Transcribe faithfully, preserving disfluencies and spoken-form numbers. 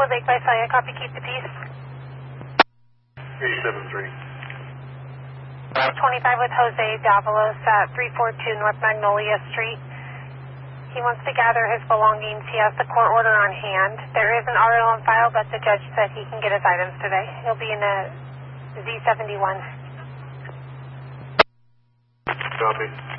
Wood Lake Visalia, copy, keep the peace. eighty-seven three. twenty-five with Jose Davalos at three forty-two North Magnolia Street. He wants to gather his belongings. He has the court order on hand. There is an R O on file, but the judge said he can get his items today. He'll be in a Z seventy-one. Copy.